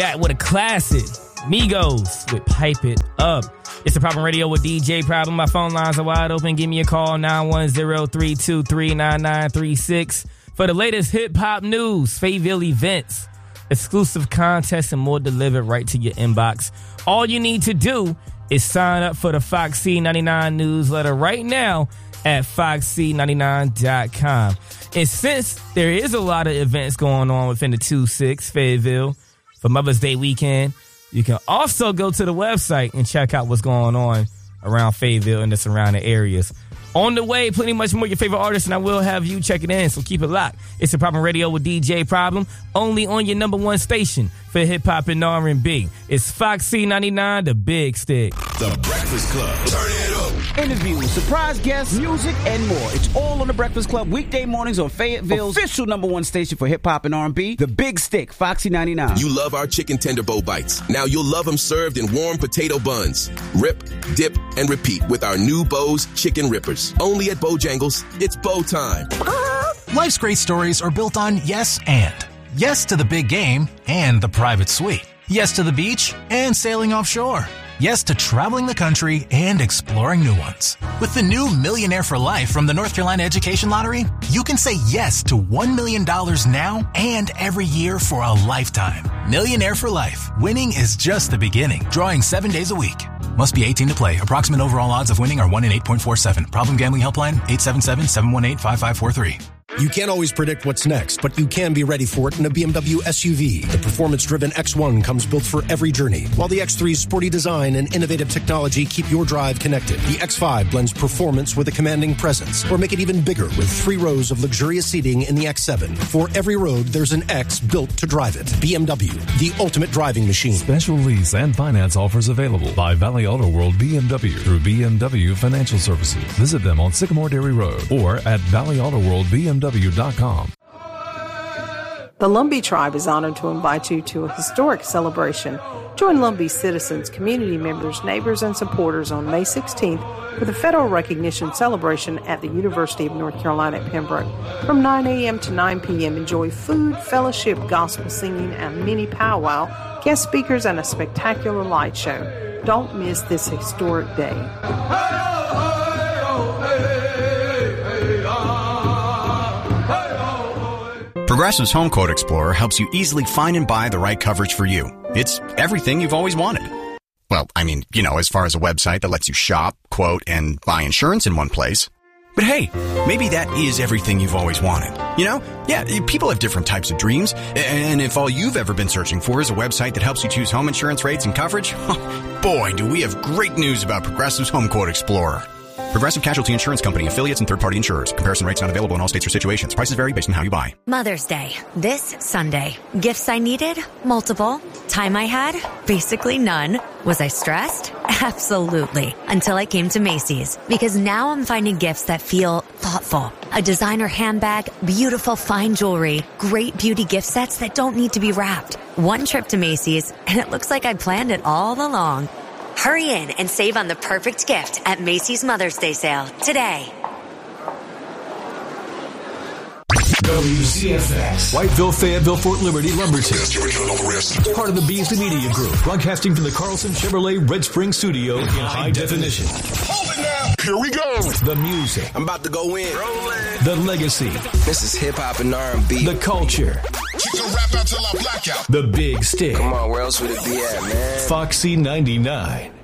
That with a classic. Migos with Pipe It Up. It's the Problem Radio with DJ Problem. My phone lines are wide open. Give me a call, 910-323-9936. For the latest hip-hop news, Fayetteville events, exclusive contests, and more delivered right to your inbox. All you need to do is sign up for the Fox C99 newsletter right now at foxc99.com. And since there is a lot of events going on within the 2-6 Fayetteville for Mother's Day weekend, you can also go to the website and check out what's going on around Fayetteville and the surrounding areas. On the way, plenty much more your favorite artists, and I will have you check it in, so keep it locked. It's the Problem Radio with DJ Problem, only on your number one station for hip-hop and R&B. It's Fox C99, the Big Stick. The Breakfast Club. Turn it up. Interviews, surprise guests, music, and more. It's all on The Breakfast Club, weekday mornings on Fayetteville's official number one station for hip-hop and R&B, The Big Stick, Foxy 99. You love our chicken tender bowl bites. Now you'll love them served in warm potato buns. Rip, dip, and repeat with our new Bo's Chicken Rippers. Only at Bojangles, it's Bo time. Life's great stories are built on yes and. Yes to the big game and the private suite. Yes to the beach and sailing offshore. Yes to traveling the country and exploring new ones. With the new Millionaire for Life from the North Carolina Education Lottery, you can say yes to $1 million now and every year for a lifetime. Millionaire for Life. Winning is just the beginning. Drawing 7 days a week. Must be 18 to play. Approximate overall odds of winning are 1 in 8.47. Problem gambling helpline 877-718-5543. You can't always predict what's next, but you can be ready for it in a BMW SUV. The performance-driven X1 comes built for every journey, while the X3's sporty design and innovative technology keep your drive connected. The X5 blends performance with a commanding presence, or make it even bigger with 3 rows of luxurious seating in the X7. For every road, there's an X built to drive it. BMW, the ultimate driving machine. Special lease and finance offers available by Valley Auto World BMW through BMW Financial Services. Visit them on Sycamore Dairy Road or at valleyautoworldbmw.com. The Lumbee Tribe is honored to invite you to a historic celebration. Join Lumbee citizens, community members, neighbors, and supporters on May 16th for the Federal Recognition Celebration at the University of North Carolina at Pembroke. From 9 a.m. to 9 p.m., enjoy food, fellowship, gospel singing, and mini powwow, guest speakers, and a spectacular light show. Don't miss this historic day. Progressive's Home Quote Explorer helps you easily find and buy the right coverage for you. It's everything you've always wanted. Well, I mean, as far as a website that lets you shop, quote, and buy insurance in one place. But hey, maybe that is everything you've always wanted. Yeah, people have different types of dreams. And if all you've ever been searching for is a website that helps you choose home insurance rates and coverage, boy, do we have great news about Progressive's Home Quote Explorer. Progressive Casualty Insurance Company, affiliates, and third-party insurers. Comparison rates not available in all states or situations. Prices vary based on how you buy. Mother's Day, this Sunday. Gifts I needed? Multiple. Time I had? Basically none. Was I stressed? Absolutely. Until I came to Macy's. Because now I'm finding gifts that feel thoughtful. A designer handbag, beautiful fine jewelry, great beauty gift sets that don't need to be wrapped. One trip to Macy's, and it looks like I planned it all along. Hurry in and save on the perfect gift at Macy's Mother's Day sale today. WCFX. Whiteville, Fayetteville, Fort Liberty, Lumberton. Part of the Beasley Media Group. Broadcasting from the Carlson Chevrolet Red Spring Studio in high definition. Here we go. The music. I'm about to go in. The legacy. This is hip-hop and R&B. The culture. Keep the rap out till I black out. The Big Stick. Come on, where else would it be at, man? Foxy 99.